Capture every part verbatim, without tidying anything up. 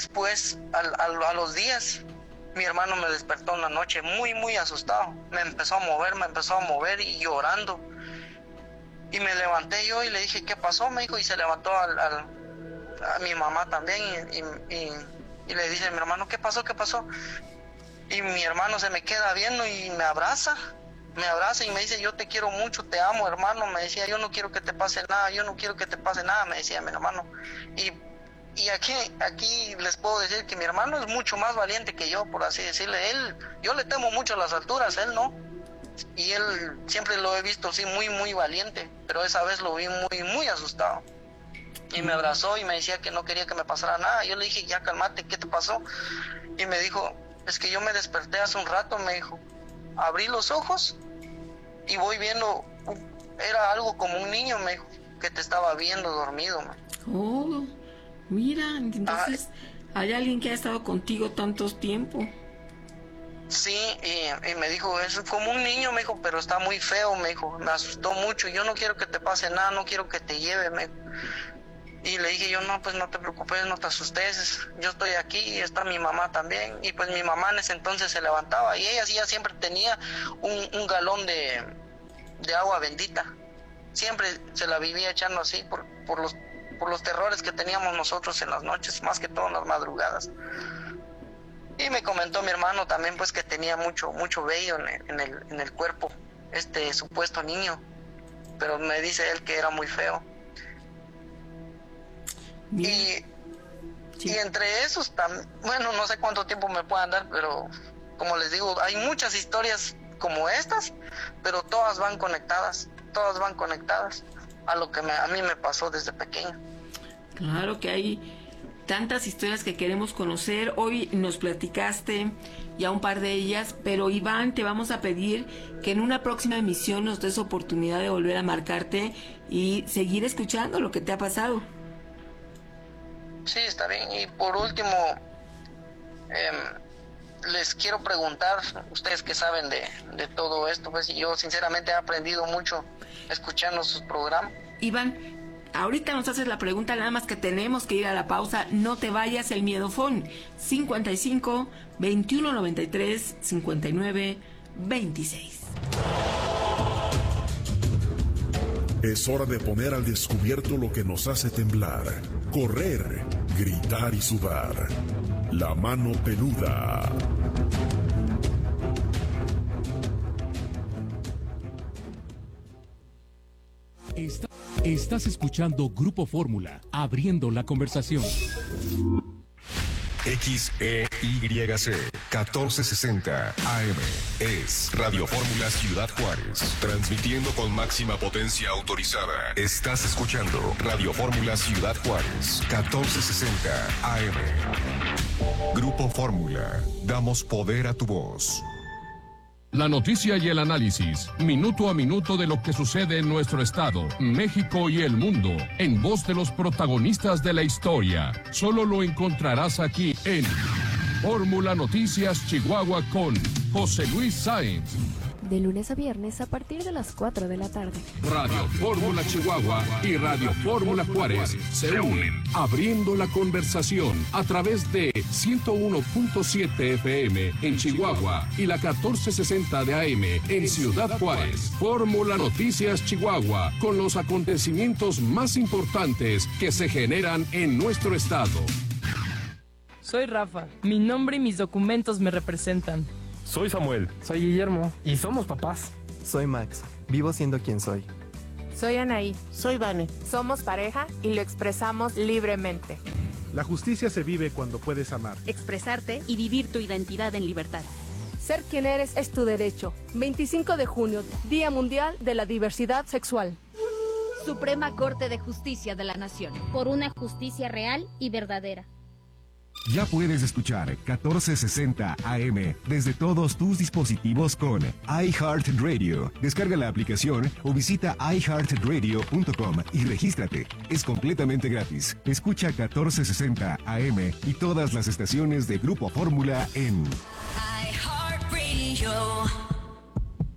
después, al, al, a los días, mi hermano me despertó una noche muy, muy asustado. Me empezó a mover, me empezó a mover y llorando. Y me levanté yo y le dije, ¿qué pasó? Me dijo, y se levantó al, al, a mi mamá también. Y, y, y, y le dice a mi hermano, ¿qué pasó? ¿Qué pasó? Y mi hermano se me queda viendo y me abraza. Me abraza y me dice, yo te quiero mucho, te amo, hermano. Me decía, yo no quiero que te pase nada, yo no quiero que te pase nada, me decía mi hermano. Y, y aquí, aquí les puedo decir que mi hermano es mucho más valiente que yo, por así decirle. Él, yo le temo mucho a las alturas, él no. Y él siempre lo he visto así muy, muy valiente, pero esa vez lo vi muy, muy asustado. Y me abrazó y me decía que no quería que me pasara nada. Yo le dije, ya cálmate, ¿qué te pasó? Y me dijo, es que yo me desperté hace un rato, me dijo. Abrí los ojos y voy viendo, era algo como un niño, me dijo, que te estaba viendo dormido. Man. Oh, mira, entonces ah, hay alguien que ha estado contigo tanto tiempo. Sí, y, y me dijo, es como un niño, me dijo, pero está muy feo, me dijo, me asustó mucho, yo no quiero que te pase nada, no quiero que te lleve, me dijo. Y le dije yo, no, pues no te preocupes, no te asustes, yo estoy aquí y está mi mamá también. Y pues mi mamá en ese entonces se levantaba y ella, ella siempre tenía un, un galón de, de agua bendita. Siempre se la vivía echando así por, por, los, por los terrores que teníamos nosotros en las noches, más que todo en las madrugadas. Y me comentó mi hermano también pues que tenía mucho, mucho vello en el, en el, en el cuerpo, este supuesto niño. Pero me dice él que era muy feo. Y, sí. Y entre esos, tam, bueno, no sé cuánto tiempo me puedan dar, pero como les digo, hay muchas historias como estas, pero todas van conectadas, todas van conectadas a lo que me, a mí me pasó desde pequeño. Claro que hay tantas historias que queremos conocer. Hoy nos platicaste ya un par de ellas, pero Iván, te vamos a pedir que en una próxima emisión nos des oportunidad de volver a marcarte y seguir escuchando lo que te ha pasado. Sí, está bien. Y por último, eh, les quiero preguntar, ustedes que saben de, de todo esto, pues yo sinceramente he aprendido mucho escuchando sus programas. Iván, ahorita nos haces la pregunta, nada más que tenemos que ir a la pausa. No te vayas, el miedofón cincuenta y cinco, veintiuno noventa y tres, cincuenta y nueve, veintiséis. Es hora de poner al descubierto lo que nos hace temblar, correr, gritar y sudar. La mano peluda. Está, estás escuchando Grupo Fórmula, abriendo la conversación. X E Y C catorce sesenta A M es Radio Fórmula Ciudad Juárez, transmitiendo con máxima potencia autorizada. Estás escuchando Radio Fórmula Ciudad Juárez, catorce sesenta A M. Grupo Fórmula, damos poder a tu voz. La noticia y el análisis, minuto a minuto de lo que sucede en nuestro estado, México y el mundo, en voz de los protagonistas de la historia. Solo lo encontrarás aquí en Fórmula Noticias Chihuahua con José Luis Sáenz. De lunes a viernes a partir de las cuatro de la tarde. Radio Fórmula Chihuahua y Radio Fórmula Juárez se unen, abriendo la conversación a través de ciento uno punto siete F M en Chihuahua y la catorce sesenta de A M en Ciudad Juárez. Fórmula Noticias Chihuahua, con los acontecimientos más importantes que se generan en nuestro estado. Soy Rafa, mi nombre y mis documentos me representan. Soy Samuel. Soy Guillermo. Y somos papás. Soy Max. Vivo siendo quien soy. Soy Anaí. Soy Vane. Somos pareja y lo expresamos libremente. La justicia se vive cuando puedes amar, expresarte y vivir tu identidad en libertad. Ser quien eres es tu derecho. veinticinco de junio, Día Mundial de la Diversidad Sexual. Suprema Corte de Justicia de la Nación. Por una justicia real y verdadera. Ya puedes escuchar catorce sesenta A M desde todos tus dispositivos con iHeartRadio. Descarga la aplicación o visita i heart radio punto com y regístrate. Es completamente gratis. Escucha catorce sesenta A M y todas las estaciones de Grupo Fórmula en iHeartRadio.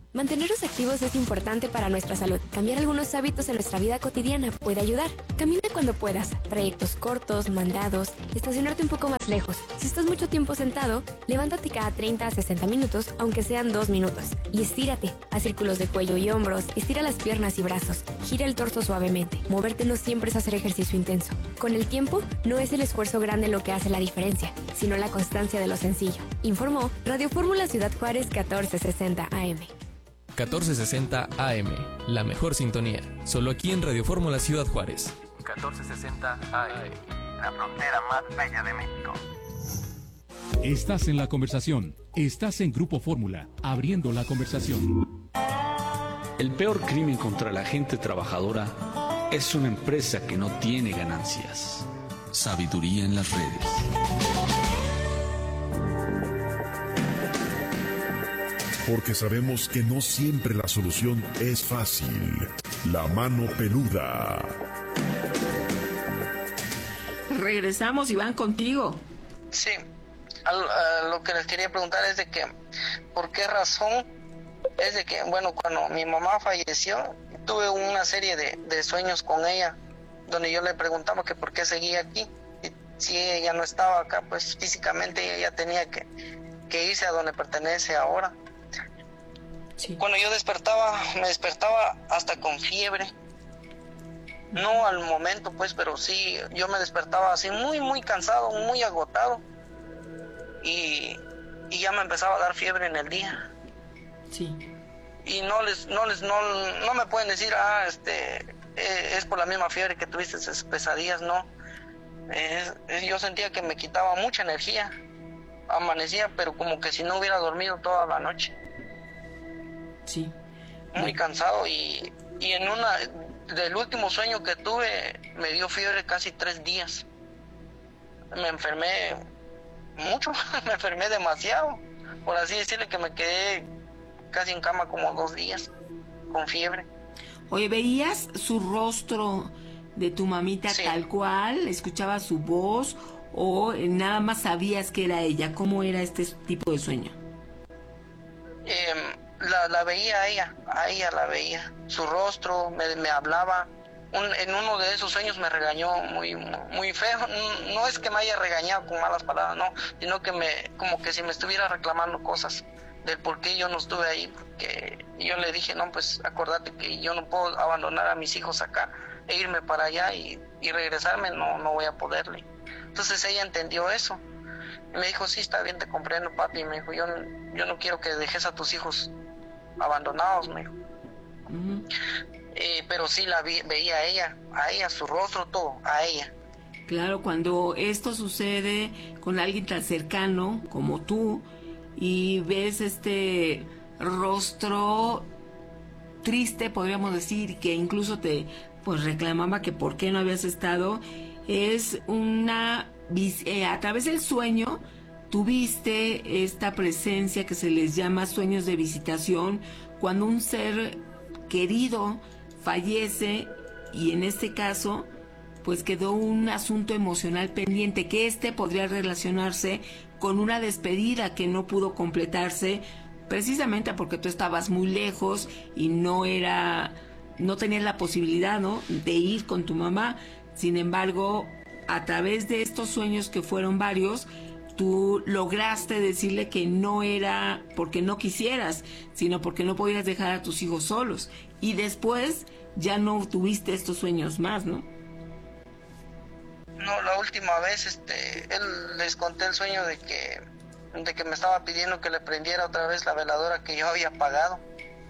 Mantenernos activos es importante para nuestra salud. Cambiar algunos hábitos en nuestra vida cotidiana puede ayudar. Camina cuando puedas, trayectos cortos, mandados, estacionarte un poco más lejos. Si estás mucho tiempo sentado, levántate cada treinta a sesenta minutos, aunque sean dos minutos. Y estírate, haz círculos de cuello y hombros, estira las piernas y brazos, gira el torso suavemente. Moverte no siempre es hacer ejercicio intenso. Con el tiempo, no es el esfuerzo grande lo que hace la diferencia, sino la constancia de lo sencillo. Informó Radio Fórmula Ciudad Juárez catorce sesenta A M. catorce sesenta A M, la mejor sintonía. Solo aquí en Radio Fórmula Ciudad Juárez. catorce sesenta A M, la frontera más bella de México. Estás en la conversación. Estás en Grupo Fórmula, abriendo la conversación. El peor crimen contra la gente trabajadora es una empresa que no tiene ganancias. Sabiduría en las redes. Porque sabemos que no siempre la solución es fácil. La mano peluda. Regresamos, Iván, contigo. Sí, a, a lo que les quería preguntar es de que, ¿por qué razón? Es de que, bueno, cuando mi mamá falleció, tuve una serie de, de sueños con ella, donde yo le preguntaba que por qué seguía aquí. Y si ella no estaba acá, pues físicamente ella tenía que, que irse a donde pertenece ahora. Sí. Cuando yo despertaba, me despertaba hasta con fiebre. No al momento, pues, pero sí, yo me despertaba así muy, muy cansado, muy agotado. Y, y ya me empezaba a dar fiebre en el día. Sí. Y no les, no les, no, no me pueden decir, ah, este, eh, es por la misma fiebre que tuviste esas pesadillas, no. Es, es, yo sentía que me quitaba mucha energía. Amanecía, pero como que si no hubiera dormido toda la noche. Sí. Muy cansado y, y en una del último sueño que tuve me dio fiebre casi tres días. Me enfermé mucho, me enfermé demasiado, por así decirle, que me quedé casi en cama como dos días con fiebre. Oye, ¿veías su rostro de tu mamita sí. tal cual? ¿Escuchabas su voz o nada más sabías que era ella? ¿Cómo era este tipo de sueño? Eh, La, la veía a ella, a ella la veía, su rostro, me, me hablaba. Un, en uno de esos sueños me regañó muy muy feo. No es que me haya regañado con malas palabras, no, sino que me, como que si me estuviera reclamando cosas del por qué yo no estuve ahí, porque yo le dije, no, pues acordate que yo no puedo abandonar a mis hijos acá e irme para allá y, y regresarme, no, no voy a poderle. Entonces ella entendió eso. Y me dijo, sí, está bien, te comprendo, papi. Y me dijo, yo, yo no quiero que dejes a tus hijos abandonados, me dijo. Uh-huh. eh, pero sí la vi, veía a ella, a ella, su rostro, todo, a ella. Claro, cuando esto sucede con alguien tan cercano como tú y ves este rostro triste, podríamos decir, que incluso te pues reclamaba que por qué no habías estado, es una eh, a través del sueño tuviste esta presencia que se les llama sueños de visitación, cuando un ser querido fallece y en este caso pues quedó un asunto emocional pendiente, que este podría relacionarse con una despedida que no pudo completarse precisamente porque tú estabas muy lejos y no era, no tenías la posibilidad, ¿no?, de ir con tu mamá. Sin embargo, a través de estos sueños, que fueron varios, tú lograste decirle que no era porque no quisieras, sino porque no podías dejar a tus hijos solos. Y después ya no tuviste estos sueños más, ¿no? No, la última vez, este, él les conté el sueño de que, de que me estaba pidiendo que le prendiera otra vez la veladora que yo había apagado.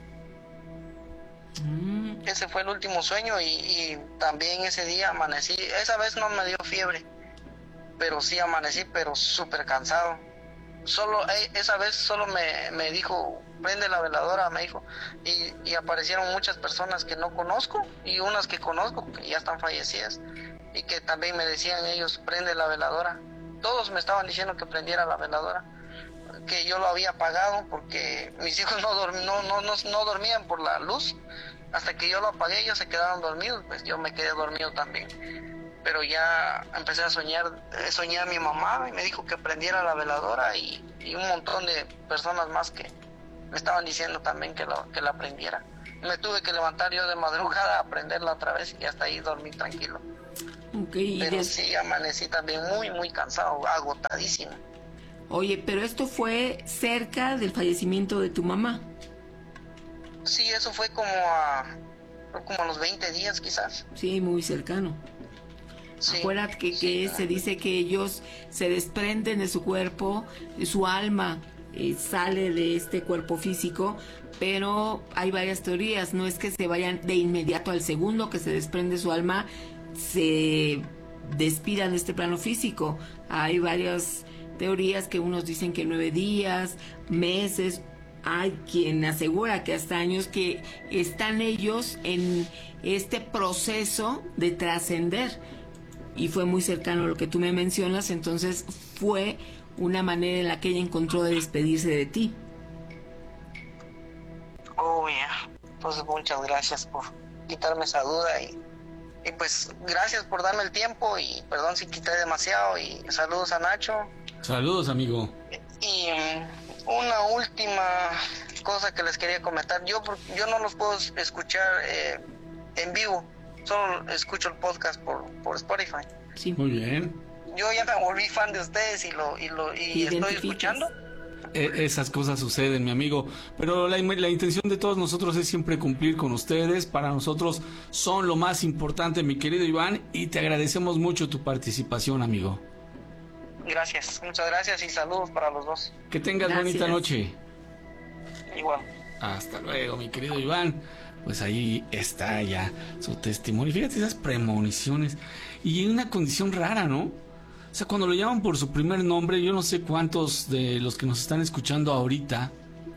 Mm. Ese fue el último sueño y, y también ese día amanecí. Esa vez no me dio fiebre, pero sí amanecí, pero súper cansado. Solo esa vez solo me, me dijo, prende la veladora, me dijo, y, y aparecieron muchas personas que no conozco y unas que conozco que ya están fallecidas y que también me decían ellos, prende la veladora. Todos me estaban diciendo que prendiera la veladora, que yo lo había apagado porque mis hijos no, dorm, no, no, no, no dormían por la luz. Hasta que yo lo apagué, ellos se quedaron dormidos, pues yo me quedé dormido también. Pero ya empecé a soñar, soñé a mi mamá y me dijo que prendiera la veladora y, y un montón de personas más que, me estaban diciendo también que, lo, que la aprendiera. Me tuve que levantar yo de madrugada a aprenderla otra vez y hasta ahí dormí tranquilo. Okay, pero des... sí, amanecí también muy, muy cansado, agotadísimo. Oye, pero esto fue cerca del fallecimiento de tu mamá. Sí, eso fue como a, como a los veinte días quizás. Sí, muy cercano. Sí, acuérdate que, que sí, se dice que ellos se desprenden de su cuerpo, su alma eh, sale de este cuerpo físico, pero hay varias teorías, no es que se vayan de inmediato al segundo que se desprende su alma, se despidan de este plano físico. Hay varias teorías que unos dicen que nueve días, meses, hay quien asegura que hasta años, que están ellos en este proceso de trascender. Y fue muy cercano a lo que tú me mencionas, entonces fue una manera en la que ella encontró de despedirse de ti. Oh, yeah. Pues muchas gracias por quitarme esa duda y, y pues gracias por darme el tiempo y perdón si quité demasiado y saludos a Nacho. Saludos, amigo. Y um, una última cosa que les quería comentar, yo yo no los puedo escuchar eh, en vivo. Solo escucho el podcast por, por Spotify. Sí. Muy bien. Yo ya me volví fan de ustedes y lo y lo y estoy escuchando. Eh, esas cosas suceden, mi amigo. Pero la, la intención de todos nosotros es siempre cumplir con ustedes. Para nosotros son lo más importante, mi querido Iván, y te agradecemos mucho tu participación, amigo. Gracias, muchas gracias y saludos para los dos. Que tengas gracias. Bonita noche. Igual. Hasta luego, mi querido Iván. Pues ahí está ya su testimonio. Fíjate esas premoniciones. Y en una condición rara, ¿no? O sea, cuando lo llaman por su primer nombre, yo no sé cuántos de los que nos están escuchando ahorita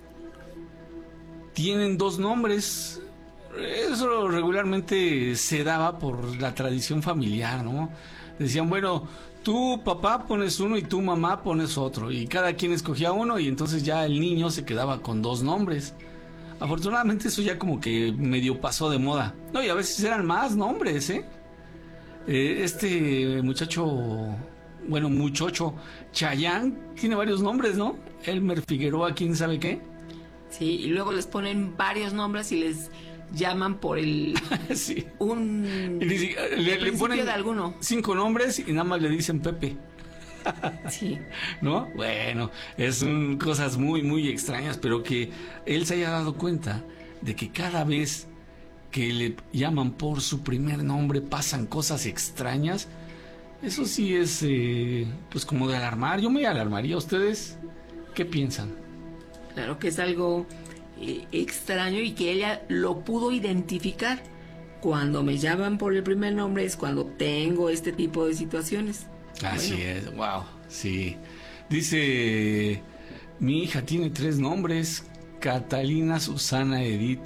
tienen dos nombres. Eso regularmente se daba por la tradición familiar, ¿no? Decían, bueno, tú papá pones uno y tú mamá pones otro. Y cada quien escogía uno y entonces ya el niño se quedaba con dos nombres. Afortunadamente eso ya como que medio pasó de moda. No, y a veces eran más nombres, ¿eh? eh este muchacho, bueno, muchocho, Chayán, tiene varios nombres, ¿no? Elmer Figueroa, quién sabe qué. Sí, y luego les ponen varios nombres y les llaman por el... sí. Un... Y dice, le, le ponen de alguno. cinco nombres y nada más le dicen Pepe. Sí. ¿No? Bueno, son cosas muy, muy extrañas, pero que él se haya dado cuenta de que cada vez que le llaman por su primer nombre pasan cosas extrañas. Eso sí es, eh, pues como de alarmar. Yo me alarmaría. ¿Ustedes qué piensan? Claro que es algo eh, extraño y que ella lo pudo identificar. Cuando me llaman por el primer nombre es cuando tengo este tipo de situaciones. Así bueno. es, wow, sí. Dice, mi hija tiene tres nombres, Catalina, Susana, Edith.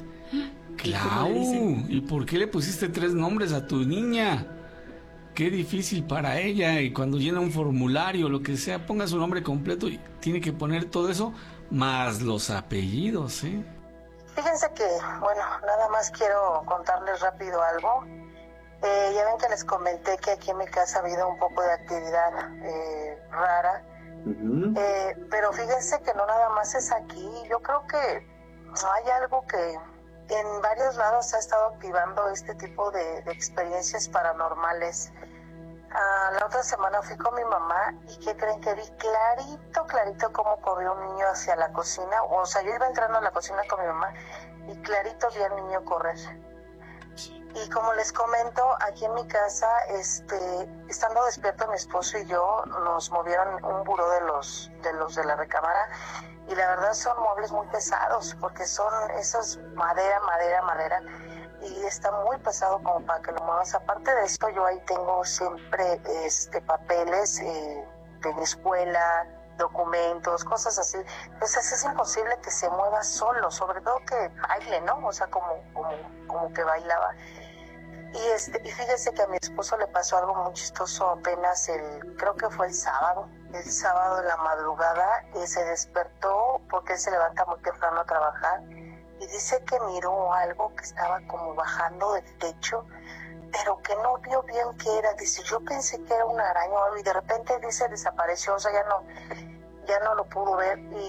Clau, ¿y por qué le pusiste tres nombres a tu niña? Qué difícil para ella, y cuando llena un formulario, lo que sea, ponga su nombre completo y tiene que poner todo eso, más los apellidos, ¿eh? Fíjense que, bueno, nada más quiero contarles rápido algo. Eh, ya ven que les comenté que aquí en mi casa ha habido un poco de actividad eh, rara, uh-huh. eh, pero fíjense que no nada más es aquí. Yo creo que hay algo que en varios lados ha estado activando este tipo de, de experiencias paranormales. Ah, la otra semana fui con mi mamá y ¿qué creen? Que vi clarito, clarito cómo corrió un niño hacia la cocina. O sea, yo iba entrando a la cocina con mi mamá y clarito vi al niño correr. Y como les comento, aquí en mi casa, este, estando despierto mi esposo y yo, nos movieron un buró de los, de los de la recámara, y la verdad son muebles muy pesados, porque son esos madera, madera, madera, y está muy pesado como para que lo muevas. Aparte de esto, yo ahí tengo siempre este papeles eh, de mi escuela, documentos, cosas así. Entonces es imposible que se mueva solo, sobre todo que baile, ¿no? O sea, como, como, como que bailaba. Y, este, y fíjese que a mi esposo le pasó algo muy chistoso apenas el, creo que fue el sábado, el sábado de la madrugada, y se despertó porque él se levanta muy temprano a trabajar, y dice que miró algo que estaba como bajando del techo, pero que no vio bien qué era. Dice, yo pensé que era una araña o algo, y de repente dice desapareció, o sea, ya no, ya no lo pudo ver, y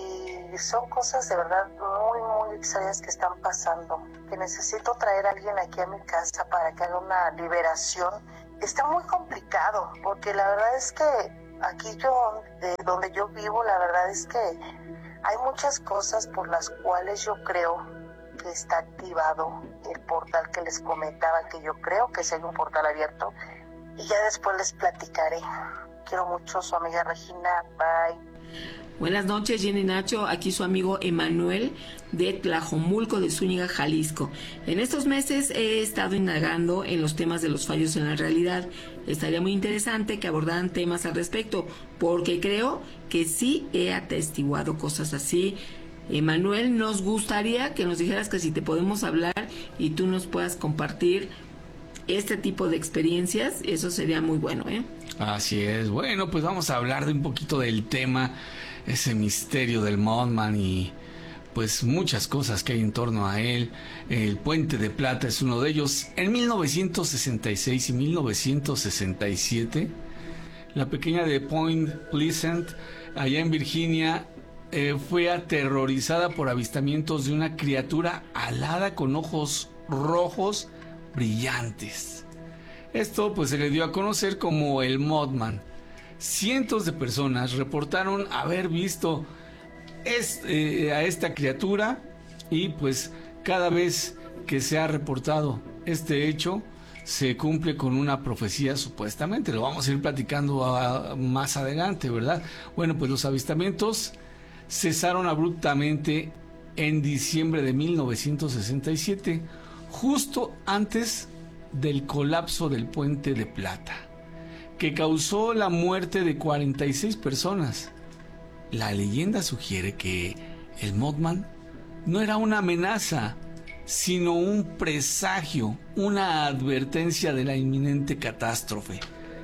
y son cosas de verdad muy, muy extrañas que están pasando, que necesito traer a alguien aquí a mi casa para que haga una liberación. Está muy complicado, porque la verdad es que aquí yo, de donde yo vivo, la verdad es que hay muchas cosas por las cuales yo creo que está activado el portal que les comentaba, que yo creo que sí hay un portal abierto, y ya después les platicaré. Quiero mucho, su amiga Regina, bye. Buenas noches, Jenny Nacho, aquí su amigo Emanuel de Tlajomulco de Zúñiga, Jalisco. En estos meses he estado indagando en los temas de los fallos en la realidad. Estaría muy interesante que abordaran temas al respecto, porque creo que sí he atestiguado cosas así. Emanuel, nos gustaría que nos dijeras que si te podemos hablar y tú nos puedas compartir este tipo de experiencias, eso sería muy bueno, ¿eh? Así es. Bueno, pues vamos a hablar de un poquito del tema, ese misterio del Mothman y pues muchas cosas que hay en torno a él. El Puente de Plata es uno de ellos. En mil novecientos sesenta y seis y mil novecientos sesenta y siete, la pequeña de Point Pleasant, allá en Virginia, eh, fue aterrorizada por avistamientos de una criatura alada con ojos rojos brillantes. Esto pues se le dio a conocer como el Mothman. Cientos de personas reportaron haber visto este, eh, a esta criatura y pues cada vez que se ha reportado este hecho se cumple con una profecía supuestamente. Lo vamos a ir platicando a, más adelante, ¿verdad? Bueno, pues los avistamientos cesaron abruptamente en diciembre de mil novecientos sesenta y siete, justo antes del colapso del Puente de Plata, que causó la muerte de cuarenta y seis personas. La leyenda sugiere que el Mothman no era una amenaza, sino un presagio, una advertencia de la inminente catástrofe.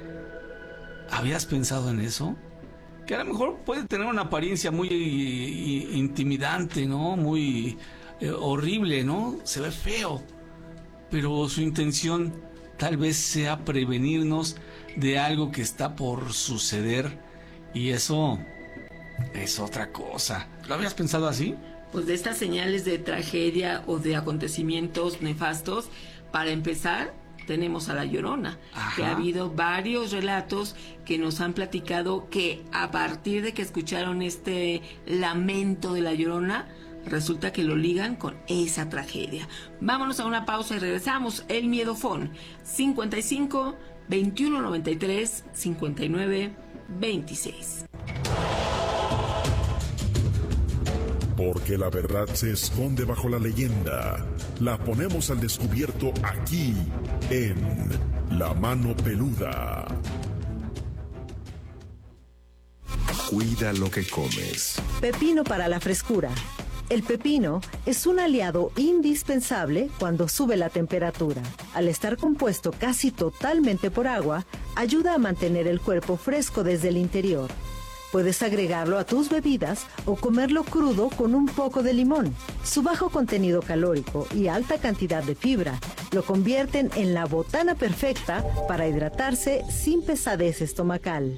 ¿Habías pensado en eso? Que a lo mejor puede tener una apariencia muy eh, intimidante, ¿no? Muy eh, horrible, ¿no? Se ve feo. Pero su intención tal vez sea prevenirnos de algo que está por suceder, y eso es otra cosa. ¿Lo habías pensado así? Pues de estas señales de tragedia o de acontecimientos nefastos, para empezar, tenemos a La Llorona. Ajá. Que ha habido varios relatos que nos han platicado que a partir de que escucharon este lamento de La Llorona, resulta que lo ligan con esa tragedia. Vámonos a una pausa y regresamos. El Miedofón, cincuenta y cinco, veintiuno noventa y tres, cincuenta y nueve, veintiséis. Porque la verdad se esconde bajo la leyenda. La ponemos al descubierto aquí, en La Mano Peluda. Cuida lo que comes. Pepino para la frescura. El pepino es un aliado indispensable cuando sube la temperatura. Al estar compuesto casi totalmente por agua, ayuda a mantener el cuerpo fresco desde el interior. Puedes agregarlo a tus bebidas o comerlo crudo con un poco de limón. Su bajo contenido calórico y alta cantidad de fibra lo convierten en la botana perfecta para hidratarse sin pesadez estomacal.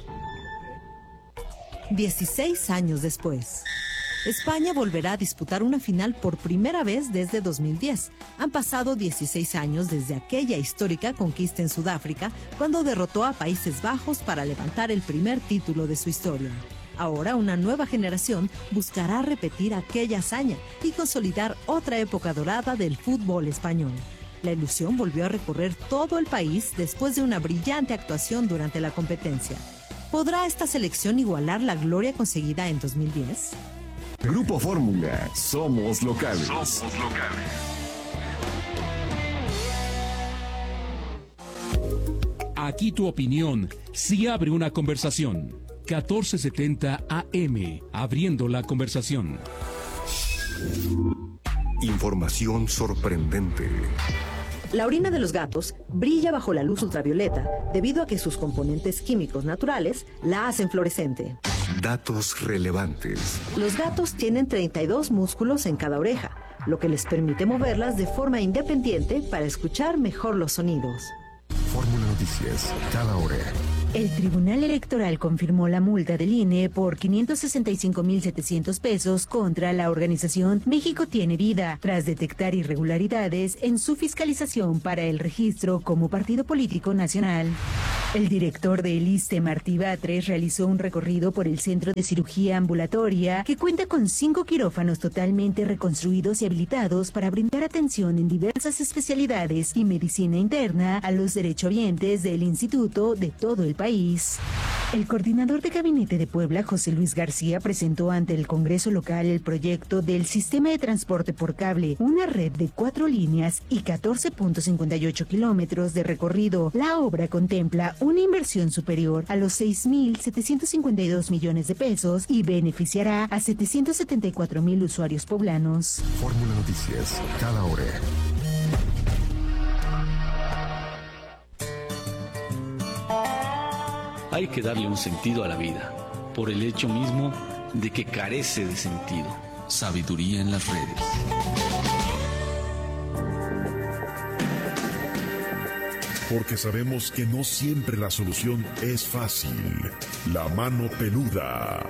dieciséis años después. España volverá a disputar una final por primera vez desde dos mil diez. Han pasado dieciséis años desde aquella histórica conquista en Sudáfrica, cuando derrotó a Países Bajos para levantar el primer título de su historia. Ahora una nueva generación buscará repetir aquella hazaña y consolidar otra época dorada del fútbol español. La ilusión volvió a recorrer todo el país después de una brillante actuación durante la competencia. ¿Podrá esta selección igualar la gloria conseguida en dos mil diez? Grupo Fórmula, somos locales. Somos locales. Aquí tu opinión sí abre una conversación. catorce setenta A M, abriendo la conversación. Información sorprendente. La orina de los gatos brilla bajo la luz ultravioleta debido a que sus componentes químicos naturales la hacen fluorescente. Datos relevantes. Los gatos tienen treinta y dos músculos en cada oreja, lo que les permite moverlas de forma independiente para escuchar mejor los sonidos. Fórmula Noticias, cada hora. El Tribunal Electoral confirmó la multa del I N E por quinientos sesenta y cinco mil setecientos pesos contra la organización México Tiene Vida, tras detectar irregularidades en su fiscalización para el registro como partido político nacional. El director del ISSSTE, Martí Batres, realizó un recorrido por el Centro de Cirugía Ambulatoria, que cuenta con cinco quirófanos totalmente reconstruidos y habilitados para brindar atención en diversas especialidades y medicina interna a los derechohabientes del instituto de todo el país. País. El coordinador de gabinete de Puebla, José Luis García, presentó ante el Congreso local el proyecto del Sistema de Transporte por Cable, una red de cuatro líneas y catorce punto cincuenta y ocho kilómetros de recorrido. La obra contempla una inversión superior a los seis mil setecientos cincuenta y dos millones de pesos y beneficiará a setecientos setenta y cuatro mil usuarios poblanos. Fórmula Noticias, cada hora. Hay que darle un sentido a la vida, por el hecho mismo de que carece de sentido. Sabiduría en las redes. Porque sabemos que no siempre la solución es fácil. La mano peluda.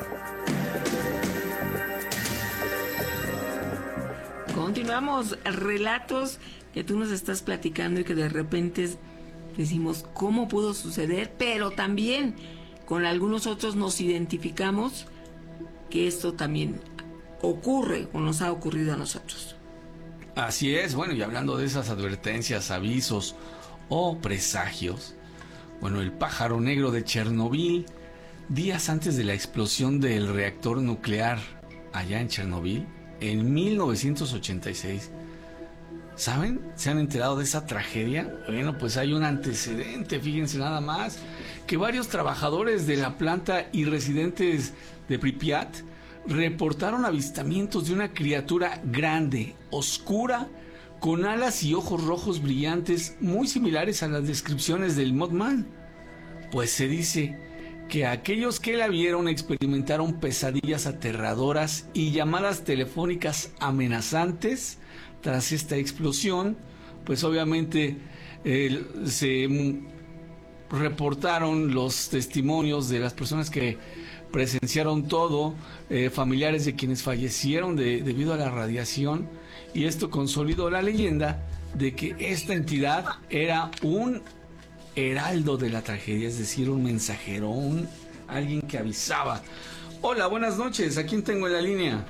Continuamos. Relatos que tú nos estás platicando y que de repente decimos cómo pudo suceder, pero también con algunos otros nos identificamos que esto también ocurre o nos ha ocurrido a nosotros. Así es. Bueno, y hablando de esas advertencias, avisos o presagios, bueno, el pájaro negro de Chernobyl, días antes de la explosión del reactor nuclear allá en Chernobyl, en mil novecientos ochenta y seis, ¿saben? ¿Se han enterado de esa tragedia? Bueno, pues hay un antecedente, fíjense nada más, que varios trabajadores de la planta y residentes de Pripyat reportaron avistamientos de una criatura grande, oscura, con alas y ojos rojos brillantes, muy similares a las descripciones del Mothman. Pues se dice que aquellos que la vieron experimentaron pesadillas aterradoras y llamadas telefónicas amenazantes. Tras esta explosión, pues obviamente eh, se m- reportaron los testimonios de las personas que presenciaron todo, eh, familiares de quienes fallecieron de, debido a la radiación, y esto consolidó la leyenda de que esta entidad era un heraldo de la tragedia, es decir, un mensajero, un, alguien que avisaba. Hola, buenas noches, ¿a quién tengo en la línea?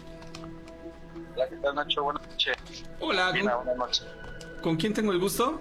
Hola, ¿qué tal, Nacho? Buenas noches. Hola, Bien, ¿con, buenas noches. ¿con quién tengo el gusto?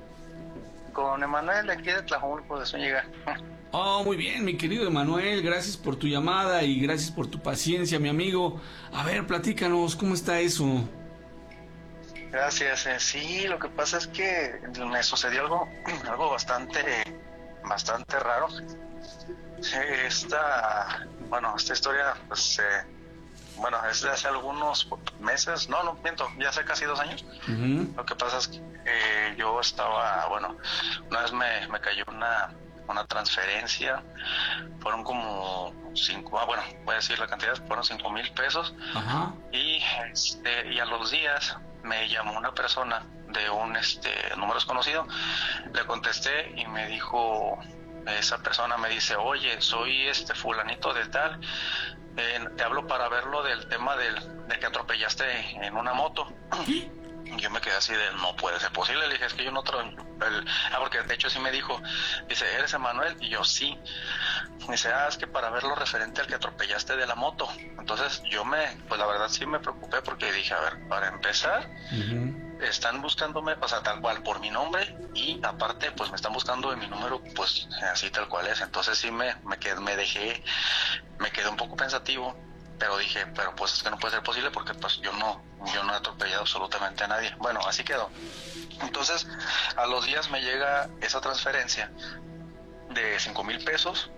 Con Emanuel, de aquí de Tlajomulco, de Zúñiga. Oh, muy bien, mi querido Emanuel, gracias por tu llamada y gracias por tu paciencia, mi amigo. A ver, platícanos, ¿cómo está eso? Gracias. Eh, sí, lo que pasa es que me sucedió algo, algo bastante, bastante raro. Eh, Esta, bueno, esta historia, pues, eh, bueno, es de hace algunos meses, no, no miento, ya hace casi dos años. Uh-huh. Lo que pasa es que eh, yo estaba, bueno, una vez me, me cayó una, una transferencia, fueron como cinco, ah, bueno, voy a decir la cantidad, fueron cinco mil pesos. Uh-huh. Y, este, y a los días me llamó una persona de un este número desconocido, le contesté y me dijo, esa persona me dice, oye, soy este fulanito de tal, eh, te hablo para ver lo del tema del, de que atropellaste en una moto. Y yo me quedé así de, no puede ser posible, le dije, es que yo no otro, el, ah, porque de hecho sí me dijo, dice, ¿eres Emanuel? Y yo, sí. Y dice, ah, es que para ver lo referente al que atropellaste de la moto. Entonces yo me, pues la verdad sí me preocupé porque dije, a ver, para empezar, uh-huh. están buscándome, o sea, tal cual, por mi nombre, y aparte, pues me están buscando en mi número, pues así tal cual es. Entonces sí me, me quedé, me dejé, me quedé un poco pensativo, pero dije, pero pues es que no puede ser posible porque pues yo no, yo no he atropellado absolutamente a nadie. Bueno, así quedó. Entonces, a los días me llega esa transferencia de cinco mil pesos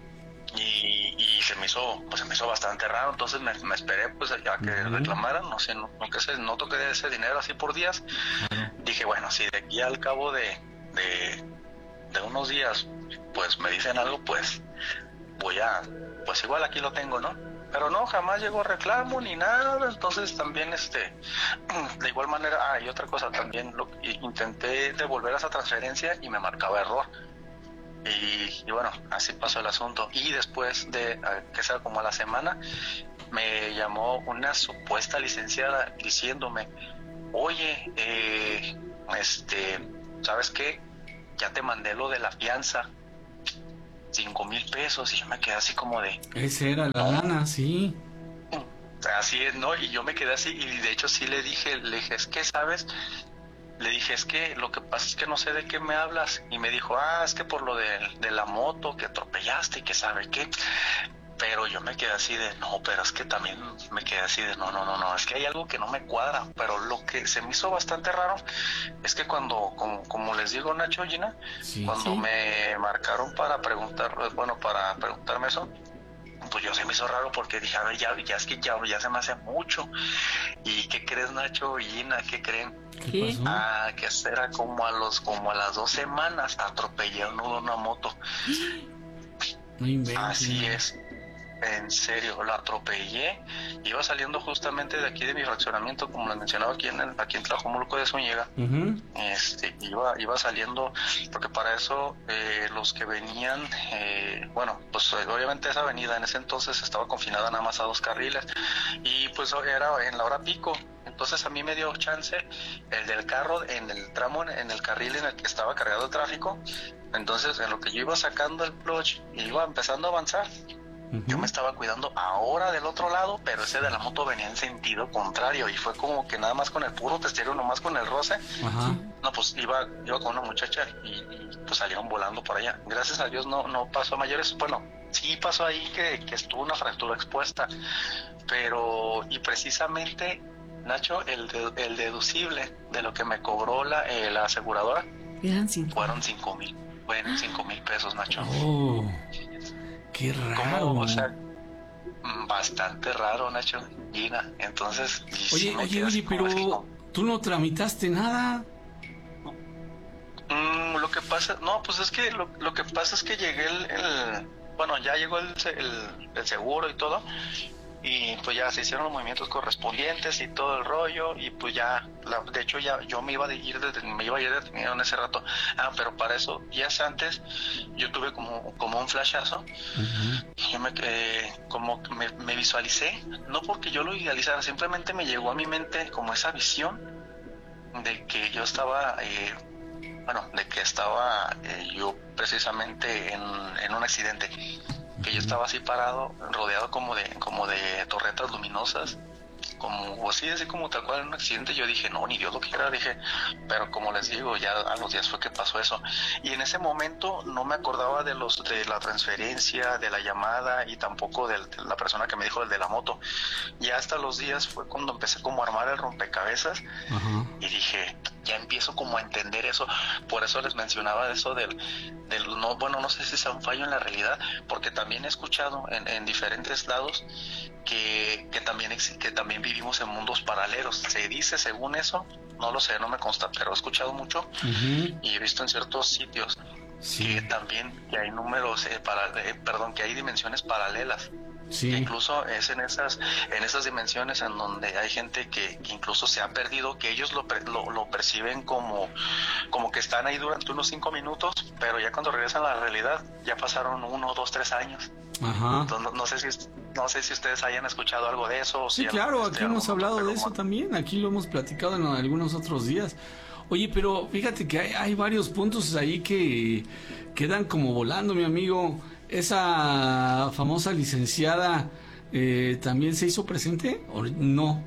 y, y se me hizo, pues se me hizo bastante raro. Entonces me, me esperé pues a que uh-huh. reclamaran, no sé, no, nunca sé, no toqué ese dinero así por días. Uh-huh. Dije, bueno, si de aquí al cabo de, de, de unos días, pues me dicen algo, pues voy a, pues igual aquí lo tengo, ¿no? Pero no, jamás llegó reclamo ni nada. Entonces también este de igual manera, ah, y otra cosa también, lo, intenté devolver esa transferencia y me marcaba error. Y, y bueno, así pasó el asunto. Y después de, que sea como a la semana, me llamó una supuesta licenciada diciéndome, oye, eh, este, ¿sabes qué? Ya te mandé lo de la fianza, cinco mil pesos, y yo me quedé así como de... Esa era la lana, sí. Así es, ¿no? Y yo me quedé así, y de hecho sí le dije, le dije, es que, ¿sabes? Le dije, es que lo que pasa es que no sé de qué me hablas. Y me dijo, ah, es que por lo de, de la moto que atropellaste y que sabe qué. Pero yo me quedé así de, no, pero es que también me quedé así de, no, no, no, no, es que hay algo que no me cuadra. Pero lo que se me hizo bastante raro es que cuando, como, como les digo, Nacho, Gina, sí, cuando sí. me marcaron para preguntar, bueno, para preguntarme eso, pues yo se me hizo raro porque dije, a ver, ya, ya es que ya, ya se me hace mucho. ¿Y qué crees, Nacho y Gina? ¿Qué creen? ¿Qué pasó? Ah, que era como a los, como a las dos semanas atropellé a una moto. No inventes. Así es. En serio, lo atropellé. Iba saliendo justamente de aquí de mi fraccionamiento, como les mencionaba, aquí en el, aquí en Tlajomulco de Zúñiga. Uh-huh. Este, iba, iba saliendo, porque para eso eh, los que venían, eh, bueno, pues obviamente esa avenida en ese entonces estaba confinada nada más a dos carriles, y pues era en la hora pico. Entonces a mí me dio chance el del carro en el tramo, en el carril en el que estaba cargado el tráfico. Entonces en lo que yo iba sacando el clutch y iba empezando a avanzar, uh-huh. yo me estaba cuidando ahora del otro lado, pero ese de la moto venía en sentido contrario, y fue como que nada más con el puro testero, nomás con el roce. Ajá. No, pues iba, iba con una muchacha y, y pues salieron volando por allá. Gracias a Dios no, no pasó a mayores. Bueno, sí pasó ahí que, que estuvo una fractura expuesta, pero, y precisamente, Nacho, el, de, el deducible de lo que me cobró la, eh, la aseguradora eran cinco. fueron cinco mil. Fueron cinco mil pesos, Nacho. Oh, qué raro. ¿Cómo? O sea, bastante raro, Nacho, Gina. Entonces, oye, oye, oye, pero como... tú no tramitaste nada. Mm, lo que pasa, no, pues es que lo, lo que pasa es que llegué el, el bueno, ya llegó el, el, el seguro y todo. Y pues ya se hicieron los movimientos correspondientes y todo el rollo, y pues ya, la, de hecho ya yo me iba a ir de, me iba a ir detenido en ese rato. Ah, pero para eso, días antes, yo tuve como, como un flashazo. Uh-huh. Yo me eh, como me, me visualicé, no porque yo lo idealizara, simplemente me llegó a mi mente como esa visión de que yo estaba, eh, bueno, de que estaba eh, yo precisamente en, en un accidente. Que yo estaba así parado, rodeado como de como de torretas luminosas, como así, así como tal cual en un accidente. Yo dije, no, ni Dios lo quiera, dije, pero como les digo, ya a los días fue que pasó eso. Y en ese momento no me acordaba de los de la transferencia, de la llamada, y tampoco de, de la persona que me dijo el de la moto. Ya hasta los días fue cuando empecé como a armar el rompecabezas. Uh-huh. Y dije, ya empiezo como a entender eso. Por eso les mencionaba eso del, del no, bueno, no sé si sea un fallo en la realidad, porque también he escuchado en, en diferentes lados que, que también que también vivimos en mundos paralelos. Se dice según eso, no lo sé, no me consta, pero he escuchado mucho. Uh-huh. Y he visto en ciertos sitios sí. que también que hay números, eh, para, eh, perdón, que hay dimensiones paralelas. Sí. Que incluso es en esas en esas dimensiones en donde hay gente que, que incluso se ha perdido, que ellos lo, lo, lo perciben como, como que están ahí durante unos cinco minutos, pero ya cuando regresan a la realidad ya pasaron uno, dos, tres años. Ajá. Entonces, no, no sé si no sé si ustedes hayan escuchado algo de eso. O sí, si claro, este, aquí hemos hablado de eso también, aquí lo hemos platicado en algunos otros días. Oye, pero fíjate que hay, hay varios puntos ahí que quedan como volando, mi amigo. ¿Esa famosa licenciada eh, también se hizo presente o no?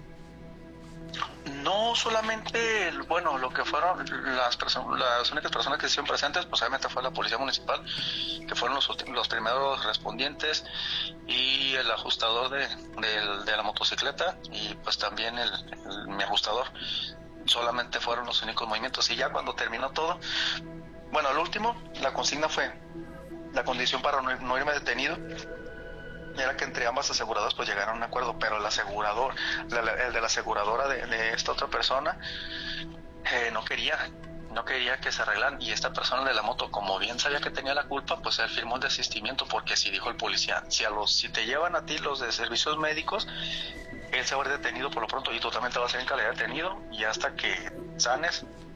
No, solamente, bueno, lo que fueron las personas, las únicas personas que se hicieron presentes, pues obviamente fue la policía municipal, que fueron los últimos, los primeros respondientes, y el ajustador de, de, de la motocicleta, y pues también el, el, mi ajustador. Solamente fueron los únicos movimientos, y ya cuando terminó todo, bueno, al último, la consigna fue, la condición para no, no irme detenido era que entre ambas aseguradoras pues llegaran a un acuerdo, pero el asegurador, la, la, el de la aseguradora de, de esta otra persona eh, no quería, no quería que se arreglaran, y esta persona de la moto, como bien sabía que tenía la culpa, pues él firmó el desistimiento, porque si dijo el policía, si a los si te llevan a ti los de servicios médicos, él se va a ir detenido por lo pronto y totalmente va a ser en calidad de detenido, y hasta que sanes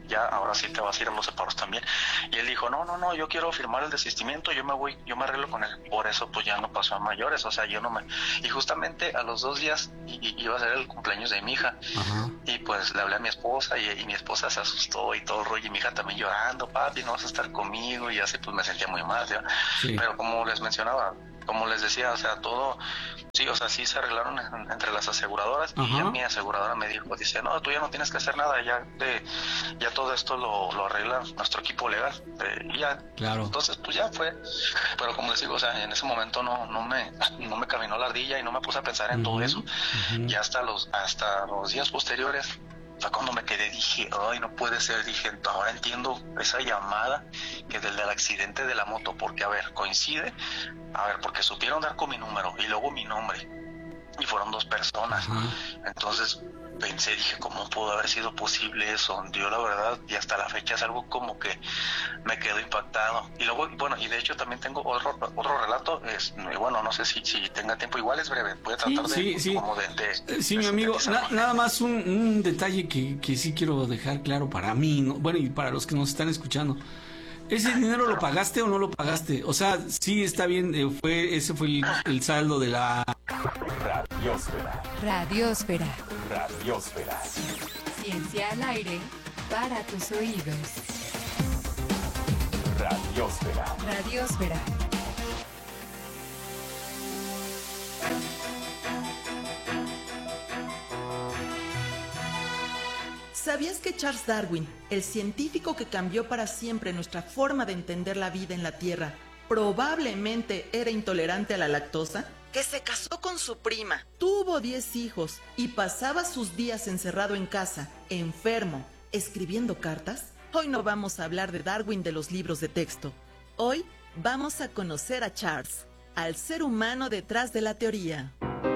ya ahora sí te vas a ir a los separos también. Y él dijo, no, no, no, yo quiero firmar el desistimiento, yo me voy, yo me arreglo con él. Por eso pues ya no pasó a mayores, o sea, yo no me... Y justamente a los dos días y, y iba a ser el cumpleaños de mi hija. Ajá. Y pues le hablé a mi esposa y, y mi esposa se asustó y todo el rollo, y mi hija también llorando, papi, no vas a estar conmigo, y así pues me sentía muy mal, ¿ya? Sí. Pero como les mencionaba, como les decía, o sea, todo, sí, o sea, sí se arreglaron en, entre las aseguradoras. Ajá. Y ya mi aseguradora me dijo, dice, no, tú ya no tienes que hacer nada, ya de, ya todo esto lo, lo arregla nuestro equipo legal, eh, y ya, claro. Entonces pues ya fue, pero como les digo, o sea, en ese momento no, no me, no me caminó la ardilla y no me puse a pensar en uh-huh. todo eso, uh-huh. y hasta los, hasta los días posteriores, fue cuando me quedé, dije, ay, no puede ser, dije, ahora entiendo esa llamada que del, del accidente de la moto, porque, a ver, coincide, a ver, porque supieron dar con mi número y luego mi nombre, y fueron dos personas. Uh-huh. Entonces pensé, dije, ¿cómo pudo haber sido posible eso? Yo la verdad, y hasta la fecha es algo como que me quedo impactado. Y luego, bueno, y de hecho también tengo otro otro relato, es, bueno, no sé si, si tenga tiempo, igual es breve, voy a tratar sí, de, sí, como de, de... Sí, de mi amigo, na, nada más un, un detalle que, que sí quiero dejar claro para mí, ¿no? Bueno, y para los que nos están escuchando. ¿Ese dinero lo pagaste o no lo pagaste? O sea, sí está bien, eh, fue ese fue el, el saldo de la... Radiósfera. Radiósfera. Radiósfera. Ciencia al aire para tus oídos. Radiósfera. Radiósfera. ¿Sabías que Charles Darwin, el científico que cambió para siempre nuestra forma de entender la vida en la Tierra, probablemente era intolerante a la lactosa? Que se casó con su prima, tuvo diez hijos y pasaba sus días encerrado en casa, enfermo, escribiendo cartas. Hoy no vamos a hablar de Darwin de los libros de texto. Hoy vamos a conocer a Charles, al ser humano detrás de la teoría.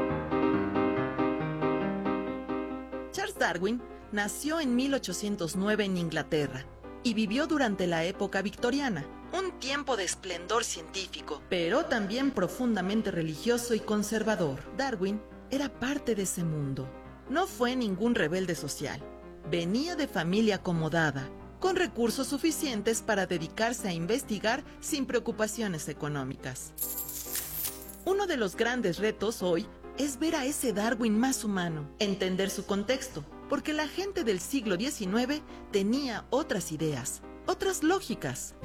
Charles Darwin nació en mil ochocientos nueve en Inglaterra y vivió durante la época victoriana, un tiempo de esplendor científico, pero también profundamente religioso y conservador. Darwin era parte de ese mundo. No fue ningún rebelde social. Venía de familia acomodada, con recursos suficientes para dedicarse a investigar sin preocupaciones económicas. Uno de los grandes retos hoy es ver a ese Darwin más humano, entender su contexto, porque la gente del siglo diecinueve tenía otras ideas, otras lógicas.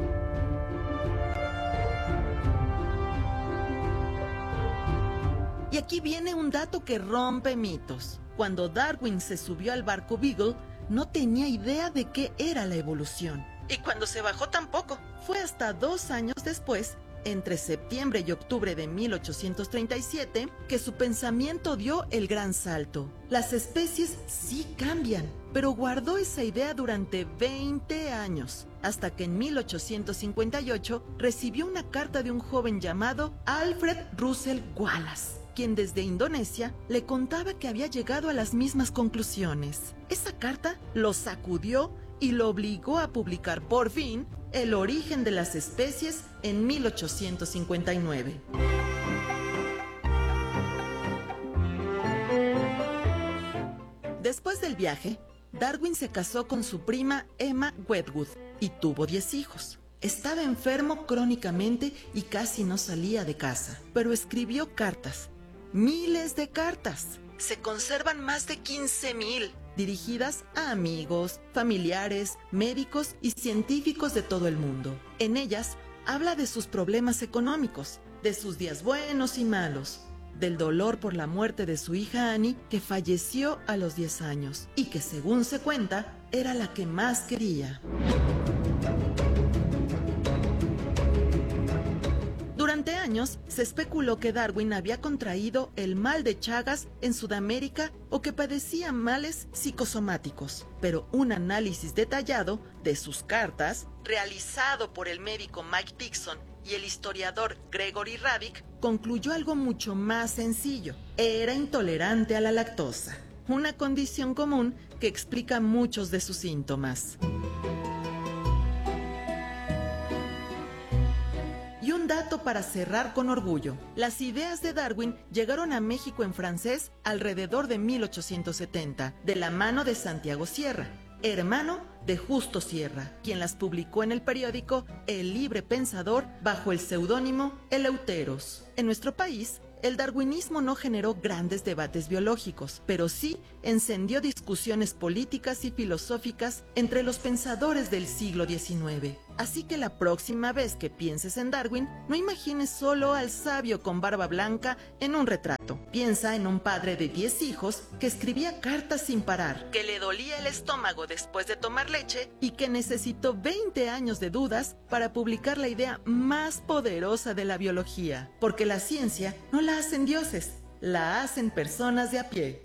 Y aquí viene un dato que rompe mitos. Cuando Darwin se subió al barco Beagle, no tenía idea de qué era la evolución. Y cuando se bajó tampoco. Fue hasta dos años después, entre septiembre y octubre de mil ochocientos treinta y siete, que su pensamiento dio el gran salto. Las especies sí cambian, pero guardó esa idea durante veinte años, hasta que en mil ochocientos cincuenta y ocho recibió una carta de un joven llamado Alfred Russel Wallace, quien desde Indonesia le contaba que había llegado a las mismas conclusiones. Esa carta lo sacudió y lo obligó a publicar por fin El origen de las especies en mil ochocientos cincuenta y nueve. Después del viaje, Darwin se casó con su prima Emma Wedgwood y tuvo diez hijos. Estaba enfermo crónicamente y casi no salía de casa, pero escribió cartas, miles de cartas. Se conservan más de quince mil, dirigidas a amigos, familiares, médicos y científicos de todo el mundo. En ellas habla de sus problemas económicos, de sus días buenos y malos, del dolor por la muerte de su hija Annie, que falleció a los diez años y que, según se cuenta, era la que más quería. Durante años se especuló que Darwin había contraído el mal de Chagas en Sudamérica o que padecía males psicosomáticos, pero un análisis detallado de sus cartas, realizado por el médico Mike Dixon y el historiador Gregory Radic, concluyó algo mucho más sencillo: era intolerante a la lactosa, una condición común que explica muchos de sus síntomas. Y un dato para cerrar con orgullo: las ideas de Darwin llegaron a México en francés alrededor de mil ochocientos setenta, de la mano de Santiago Sierra. hermano de Justo Sierra, quien las publicó en el periódico El Libre Pensador bajo el seudónimo Eleuteros. En nuestro país, el darwinismo no generó grandes debates biológicos, pero sí encendió discusiones políticas y filosóficas entre los pensadores del siglo diecinueve. Así que la próxima vez que pienses en Darwin, no imagines solo al sabio con barba blanca en un retrato. Piensa en un padre de diez hijos que escribía cartas sin parar, que le dolía el estómago después de tomar leche y que necesitó veinte años de dudas para publicar la idea más poderosa de la biología. Porque la ciencia no la hacen dioses, la hacen personas de a pie.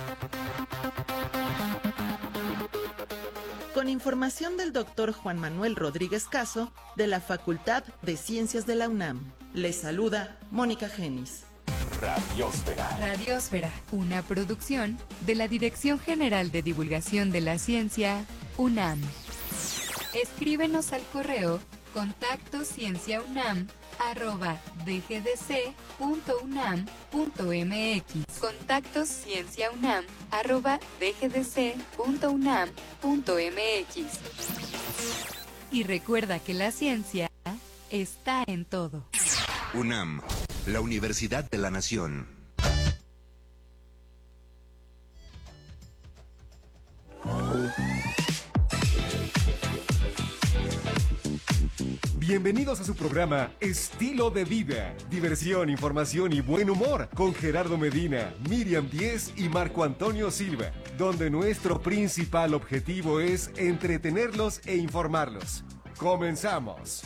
Con información del doctor Juan Manuel Rodríguez Caso, de la Facultad de Ciencias de la UNAM. Les saluda Mónica Genis. Radiósfera. Radiósfera, una producción de la Dirección General de Divulgación de la Ciencia, UNAM. Escríbenos al correo contacto cienciaunam arroba dgdc.unam.mx. Contacto cienciaunam arroba dgdc.unam.mx. Y recuerda que la ciencia está en todo. UNAM, la Universidad de la Nación. Bienvenidos a su programa Estilo de Vida, diversión, información y buen humor con Gerardo Medina, Miriam Díez y Marco Antonio Silva, donde nuestro principal objetivo es entretenerlos e informarlos. Comenzamos.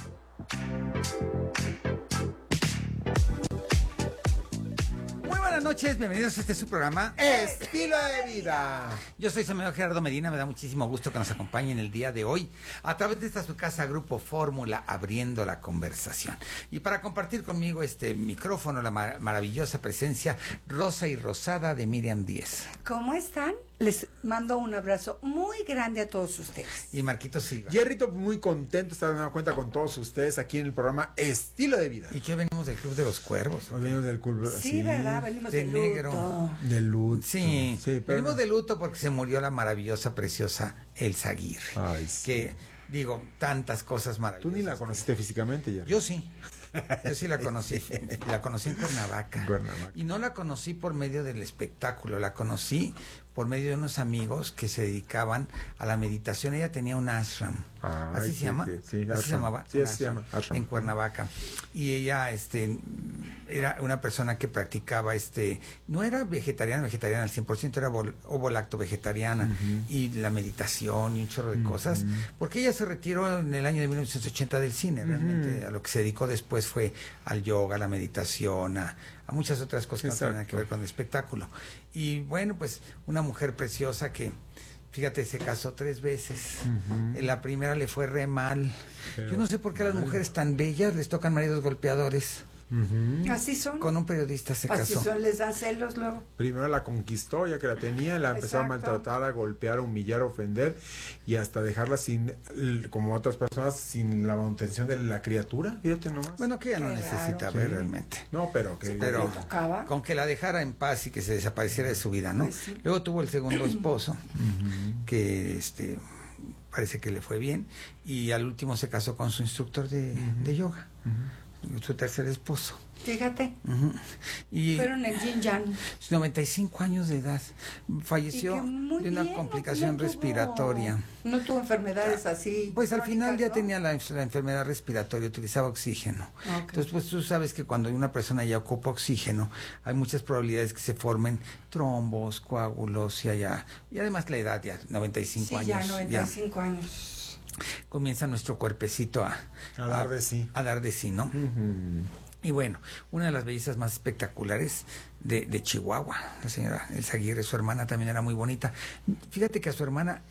Muy buenas noches, bienvenidos a este su programa Estilo de Vida. Yo soy su amigo Gerardo Medina, me da muchísimo gusto que nos acompañen el día de hoy a través de esta su casa Grupo Fórmula, abriendo la conversación. Y para compartir conmigo este micrófono, la mar- maravillosa presencia rosa y rosada de Miriam Díez. ¿Cómo están? Les mando un abrazo muy grande a todos ustedes. Y Marquito Silva. Jerrito, muy contento de estar dando cuenta con todos ustedes aquí en el programa Estilo de Vida. ¿Y qué venimos del Club de los Cuervos? Hoy venimos del Club Sí, sí, ¿verdad? Venimos de, de negro. luto. De luto. Sí, sí pero venimos no. de luto porque se murió la maravillosa, preciosa Elsa Aguirre. Ay, sí. Que, digo, tantas cosas maravillosas. Tú ni la conociste físicamente, Jerry. Yo sí. Yo sí la conocí, la conocí en Cuernavaca. Cuernavaca. Y no la conocí por medio del espectáculo, la conocí por medio de unos amigos que se dedicaban a la meditación. Ella tenía un ashram. Ah, ¿Así sí, se llama? Sí, sí, ¿Así ashram. se llamaba? Sí, Un así se ashram, llama. Ashram. En Cuernavaca. Y ella este, era una persona que practicaba, este no era vegetariana, vegetariana al cien por ciento, era vol- ovo-lacto vegetariana. Uh-huh. Y la meditación y un chorro de uh-huh. cosas. Porque ella se retiró en el año de mil novecientos ochenta del cine. Realmente uh-huh. a lo que se dedicó después fue al yoga, a la meditación, a, a muchas otras cosas que Exacto. no tienen que ver con el espectáculo. Y bueno, pues una mujer preciosa que, fíjate, se casó tres veces. Uh-huh. En la primera le fue re mal. Pero, yo no sé por qué a las mujeres tan bellas les tocan maridos golpeadores. Uh-huh. Así son. Con un periodista se Así casó. Así son, les dan celos luego. Primero la conquistó, ya que la tenía, la empezó Exacto. a maltratar, a golpear, a humillar, a ofender y hasta dejarla sin, como otras personas, sin la manutención de la criatura. Fíjate nomás. Bueno, que ella no necesita ver sí. realmente. No, pero que... Sí, pero con que la dejara en paz y que se desapareciera de su vida, ¿no? Pues sí. Luego tuvo el segundo esposo, uh-huh. que este parece que le fue bien, y al último se casó con su instructor de, uh-huh. de yoga. Uh-huh. Su tercer esposo. Fíjate. Uh-huh. Y fueron el yin yang. noventa y cinco años de edad. Falleció de una bien, complicación no, no respiratoria. Tuvo, no tuvo enfermedades así. Pues al final ya ¿no? tenía la, la enfermedad respiratoria, utilizaba oxígeno. Okay. Entonces, pues tú sabes que cuando una persona ya ocupa oxígeno, hay muchas probabilidades que se formen trombos, coágulos y allá. Y además la edad ya, noventa y cinco sí, años. Ya, noventa y cinco ya. años. Comienza nuestro cuerpecito a, a dar de sí. A dar de sí, ¿no? Uh-huh. Y bueno, una de las bellezas más espectaculares de, de Chihuahua, la señora Elsa Aguirre, su hermana también era muy bonita. Fíjate que a su hermana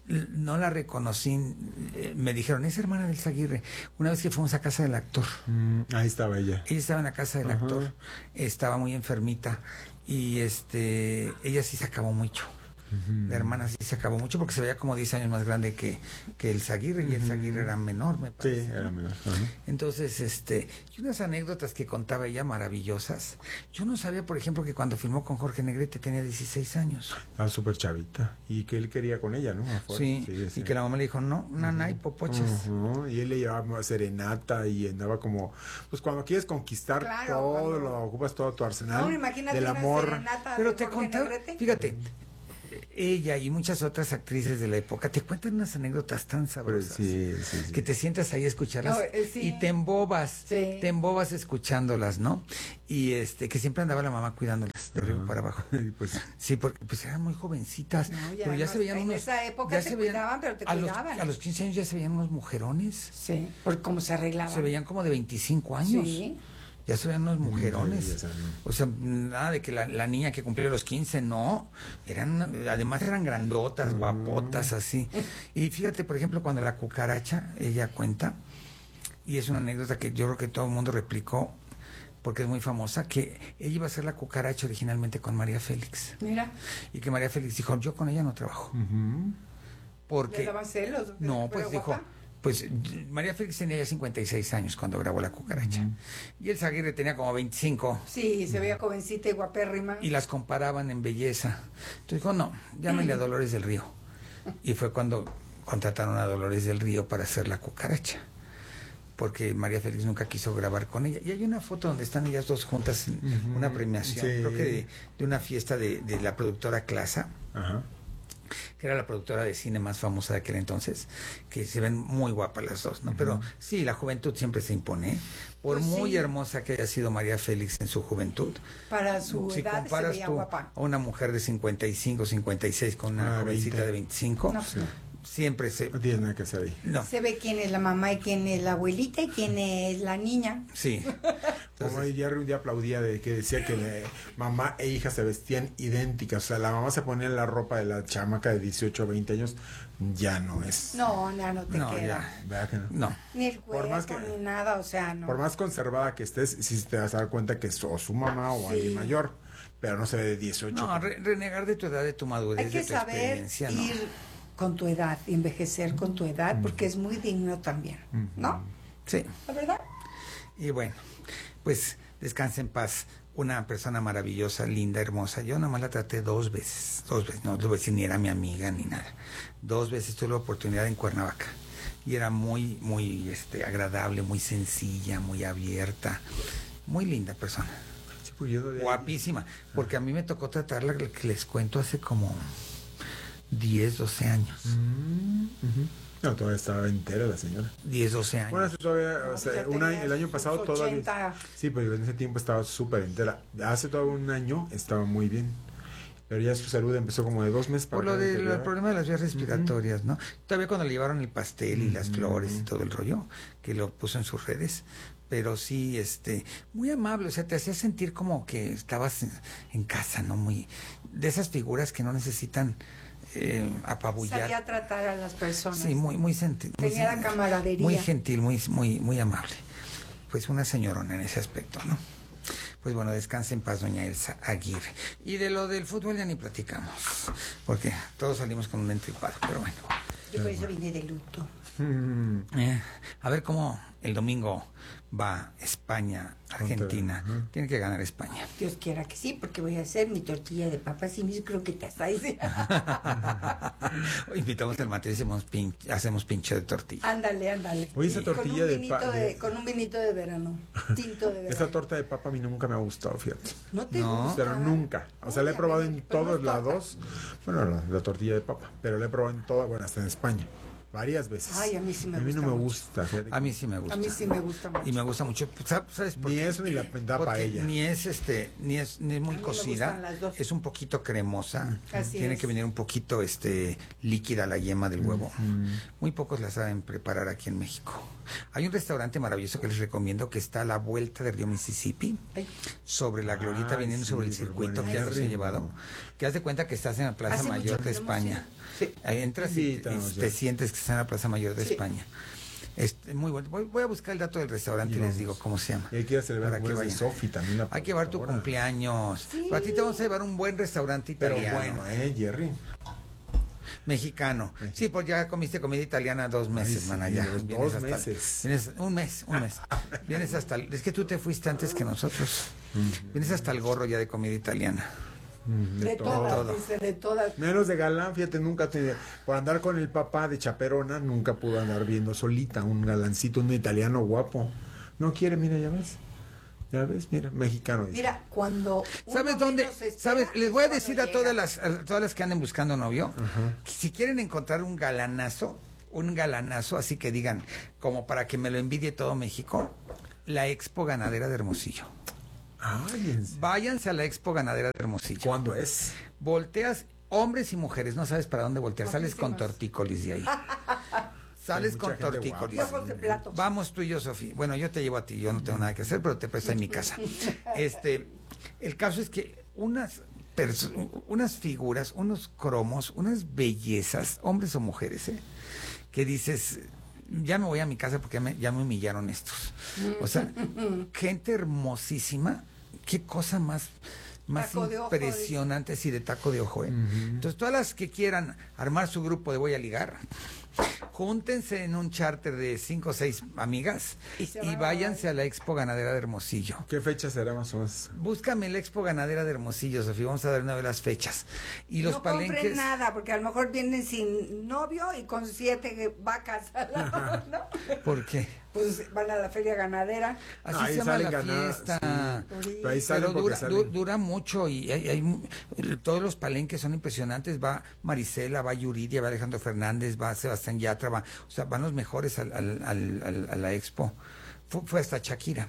no la reconocí, eh, me dijeron, es hermana de Elsa Aguirre. Una vez que fuimos a casa del actor. Mm, ahí estaba ella. Ella estaba en la casa del uh-huh. actor, estaba muy enfermita y este ella sí se acabó mucho. Uh-huh. La hermana sí se acabó mucho porque se veía como diez años más grande que, que el Zaguirre, uh-huh. y el Zaguirre era menor, me parece. Sí, era menor. Uh-huh. Entonces, este, y unas anécdotas que contaba ella maravillosas. Yo no sabía, por ejemplo, que cuando filmó con Jorge Negrete tenía dieciséis años. Ah, súper chavita. Y que él quería con ella, ¿no? Sí, sí, sí, y que la mamá le dijo, no, nana, uh-huh. y popoches. Uh-huh. Y él le llevaba serenata y andaba como, pues cuando quieres conquistar claro, todo, cuando... lo ocupas todo tu arsenal no, imagínate del amor. Pero te contaba, fíjate, ella y muchas otras actrices de la época te cuentan unas anécdotas tan sabrosas sí, sí, sí. que te sientas ahí a escucharlas no, eh, sí. y te embobas, sí. te embobas escuchándolas, ¿no? Y este que siempre andaba la mamá cuidándolas de arriba uh-huh. para abajo. pues, sí, porque pues eran muy jovencitas, no, ya pero ya no, se veían en unos, esa época ya te se veían, cuidaban, pero te a cuidaban. Los, a los quince años ya se veían unos mujerones. Sí, por cómo se arreglaban. Se veían como de veinticinco años. Sí. Ya se veían unos mujerones. O sea, nada de que la, la niña que cumplió los quince, no. Eran, además eran grandotas, guapotas, así. Y fíjate, por ejemplo, cuando la cucaracha, ella cuenta, y es una anécdota que yo creo que todo el mundo replicó, porque es muy famosa, que ella iba a ser la cucaracha originalmente con María Félix. Mira. Y que María Félix dijo, yo con ella no trabajo. Uh-huh. Porque... ¿Le daban celos? No, pues dijo... Pues María Félix tenía ya cincuenta y seis años cuando grabó La Cucaracha. Uh-huh. Y el Zaguirre tenía como veinticinco. Sí, se veía jovencita y guapérrima. Y las comparaban en belleza. Entonces dijo, no, llámenle a Dolores del Río. Y fue cuando contrataron a Dolores del Río para hacer La Cucaracha. Porque María Félix nunca quiso grabar con ella. Y hay una foto donde están ellas dos juntas en uh-huh. una premiación, sí. creo que de, de una fiesta de, de la productora Clasa. Ajá. Uh-huh. Que era la productora de cine más famosa de aquel entonces, que se ven muy guapas las dos, ¿no? Uh-huh. Pero sí, la juventud siempre se impone, por pues muy sí. hermosa que haya sido María Félix en su juventud. Para su si edad comparas se veía tú guapa. A una mujer de cincuenta y cinco, cincuenta y seis con una ah, jovencita veinte. De veinticinco, no, sí. siempre se... No tiene nada que hacer ahí. No. Se ve quién es la mamá y quién es la abuelita y quién es la niña. Sí. Como un día, un día aplaudía de que decía que la mamá e hija se vestían idénticas. O sea, la mamá se ponía la ropa de la chamaca de dieciocho o veinte años, ya no es. No, ya no te no, queda. Ya. ¿Verdad que no? No. Ni el cuerpo, más que, ni nada, o sea, no. Por más conservada que estés, sí te vas a dar cuenta que es o su mamá o sí. alguien mayor, pero no se ve de dieciocho. No, re renegar de tu edad, de tu madurez, hay que de tu saber experiencia, ir no. con tu edad, envejecer con tu edad, mm. porque es muy digno también, ¿no? Sí. ¿La verdad? Y bueno, pues descansa en paz. Una persona maravillosa, linda, hermosa. Yo nada más la traté dos veces. Dos veces. No, dos veces ni era mi amiga ni nada. Dos veces tuve la oportunidad en Cuernavaca. Y era muy, muy este, agradable, muy sencilla, muy abierta. Muy linda persona. Sí, pues yo de... Guapísima. Porque a mí me tocó tratarla, que les cuento, hace como diez, doce años. Mm, uh-huh. No, todavía estaba entera la señora. diez, doce años. Bueno, todavía, no, o sea, un año, el año pasado todavía. Sí, pero en ese tiempo estaba súper entera. Hace todo un año estaba muy bien. Pero ya su salud empezó como de dos meses para por lo del de, problema de las vías respiratorias, uh-huh. ¿no? Todavía cuando le llevaron el pastel y uh-huh. las flores y todo el rollo, que lo puso en sus redes. Pero sí, este, muy amable, o sea, te hacía sentir como que estabas en, en casa, ¿no? Muy, de esas figuras que no necesitan Eh, apabullar. Sabía tratar a las personas. Sí, muy, muy gentil. Tenía la camaradería. Muy gentil, muy, muy, muy amable. Pues una señorona en ese aspecto, ¿no? Pues bueno, descanse en paz, doña Elsa Aguirre. Y de lo del fútbol ya ni platicamos, porque todos salimos con un entripado, pero bueno. Yo por eso vine de luto. Eh, a ver cómo el domingo va España, Argentina. Uh-huh. Tiene que ganar España. Dios quiera que sí, porque voy a hacer mi tortilla de papas y mis croquetas. Ahí sí. Invitamos al Mateo y hacemos, pin, hacemos pinche de tortilla. Ándale, ándale. Oye, esa tortilla de papa. Con un vinito de verano. Tinto de verano. Esa torta de papa a mí nunca me ha gustado, fíjate. ¿No te no, gusta? Pero nunca. O sea, la he probado en todos lados. Bueno, la, la tortilla de papa. Pero la he probado en todas, bueno, hasta en España. Varias veces. Ay, a mí sí me gusta. A mí gusta no me mucho. gusta. Fíjate. A mí sí me gusta. A mí sí me gusta mucho. Y me gusta mucho. ¿Sabes por Ni qué? eso ni la da paella. Ni es este, ni es, ni es muy cocida. Es un poquito cremosa. Así Tiene es. que venir un poquito este líquida la yema del huevo. Mm. Muy pocos la saben preparar aquí en México. Hay un restaurante maravilloso que les recomiendo que está a la vuelta del río Mississippi, Ay. sobre la glorieta, ah, viniendo sí, sobre el circuito que ya los he llevado. Que haz de cuenta que estás en la Plaza Hace Mayor mucho de que no España. Sí. Ahí entras sí, y, te, y te sientes que estás en la Plaza Mayor de sí. España. Este, muy bueno. Voy, voy a buscar el dato del restaurante y, y les digo cómo se llama. Y hay que ir a celebrar para que vayan. Sofi también. Hay que llevar tu cumpleaños. Sí. Para ti te vamos a llevar un buen restaurante italiano. Pero bueno, eh, Jerry. Mexicano. Sí, pues ya comiste comida italiana dos meses, Ay, mana, sí, ya. dos Vienes hasta- meses. vienes- un mes, un mes. Vienes hasta... el- es que tú te fuiste antes que nosotros. Vienes hasta el gorro ya de comida italiana. Mm, De todas, dice, de todas. Menos de galán, fíjate, nunca tenía. Por andar con el papá de chaperona, nunca pudo andar viendo solita un galancito, un italiano guapo. No quiere, mira, ya ves. Ya ves, mira, mexicano. Dice. Mira, cuando... ¿Sabes uno dónde? menos espera, ¿Sabes? Les voy a es decir cuando a todas llega. las, a todas las que anden buscando novio, que si quieren encontrar un galanazo, un galanazo, así que digan, como para que me lo envidie todo México, la Expo Ganadera de Hermosillo. Ay, en- Váyanse a la Expo Ganadera de Hermosillo. ¿Cuándo es? Volteas, hombres y mujeres, no sabes para dónde voltear, sales con tortícolis de ahí. Sales Hay con mucha gente tortícolis. guapa. Ojos de plato. Vamos tú y yo, Sofía. Bueno, yo te llevo a ti, yo no tengo nada que hacer, pero te presto en mi casa. Este, el caso es que unas perso- unas figuras, unos cromos, unas bellezas, hombres o mujeres, ¿eh? Que dices, ya me voy a mi casa porque ya me, ya me humillaron estos. O sea, gente hermosísima, qué cosa más más Taco de ojo, impresionante, sí, de taco de ojo, ¿eh? Entonces, todas las que quieran armar su grupo de Voy a Ligar, júntense en un charter de cinco o seis amigas Y se y van a- váyanse a la Expo Ganadera de Hermosillo. ¿Qué fecha será más o menos? Búscame la Expo Ganadera de Hermosillo, Sofía, vamos a dar una de las fechas. Y los no palenques... compren nada, porque a lo mejor vienen sin novio y con siete vacas al lado, ¿no? ¿Por qué? Pues van a la feria ganadera. Así Ahí se llama salen la ganadas, fiesta. sí. Pero ahí salen Pero porque dura, salen. du- dura mucho y hay, hay mu- todos los palenques son impresionantes. Va Marisela, va Yuridia, va Alejandro Fernández, va Sebastián Yatra, va, o sea, van los mejores al, al- al- al- a la expo. Fue, fue hasta Shakira,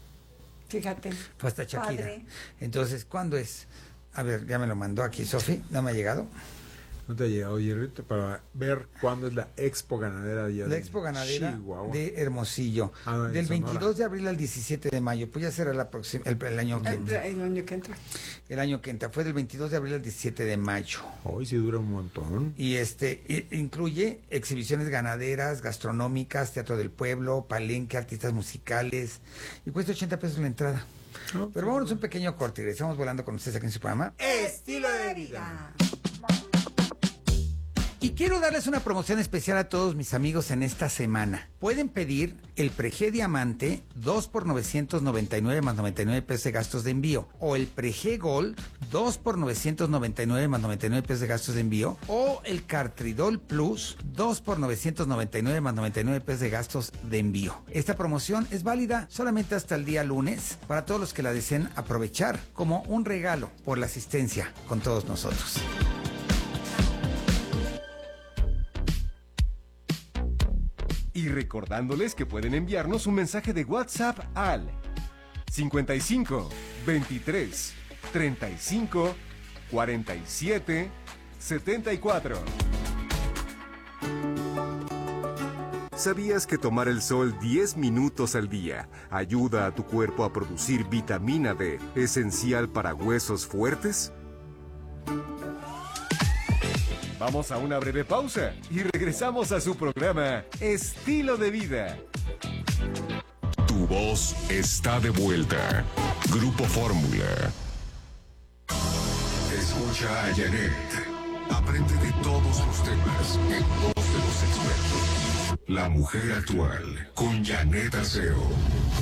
Fíjate. fue hasta Shakira. Padre. Entonces, ¿cuándo es? A ver, ya me lo mandó aquí Sofi, no me ha llegado. No te ha llegado, Jerrito, para ver cuándo es la Expo Ganadera de allá La de Expo Ganadera Chihuahua. de Hermosillo, Ah, en del Sonora. veintidós de abril al diecisiete de mayo, pues ya será la próxima, el, el año que El, entra. el año que entra. El año que entra, fue del veintidós de abril al diecisiete de mayo. Hoy sí dura un montón. Y este i- incluye exhibiciones ganaderas, gastronómicas, teatro del pueblo, palenque, artistas musicales, y cuesta ochenta pesos la entrada. Pero vámonos un pequeño corte y regresamos volando con ustedes aquí en su programa. Estilo de vida. Y quiero darles una promoción especial a todos mis amigos en esta semana. Pueden pedir el Prege Diamante dos por novecientos noventa y nueve más noventa y nueve pesos de gastos de envío. O el Prege Gold dos por novecientos noventa y nueve más noventa y nueve pesos de gastos de envío. O el Cartridol Plus dos por novecientos noventa y nueve más noventa y nueve pesos de gastos de envío. Esta promoción es válida solamente hasta el día lunes para todos los que la deseen aprovechar como un regalo por la asistencia con todos nosotros. Y recordándoles que pueden enviarnos un mensaje de WhatsApp al cincuenta y cinco, veintitrés, treinta y cinco, cuarenta y siete, setenta y cuatro. ¿Sabías que tomar el sol diez minutos al día ayuda a tu cuerpo a producir vitamina D, esencial para huesos fuertes? Vamos a una breve pausa y regresamos a su programa Estilo de Vida. Tu voz está de vuelta. Grupo Fórmula. Escucha a Janet. Aprende de todos los temas en voz de los expertos. La mujer actual con Janet Arceo.